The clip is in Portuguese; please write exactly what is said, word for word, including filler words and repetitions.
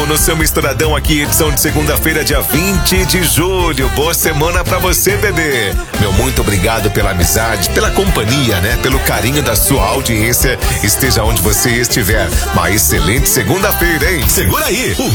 no seu Misturadão aqui, edição de segunda-feira, dia vinte de julho. Boa semana pra você, bebê. Meu muito obrigado pela amizade, pela companhia, né? Pelo carinho da sua audiência, esteja onde você estiver. Uma excelente segunda-feira, hein? Segura aí! O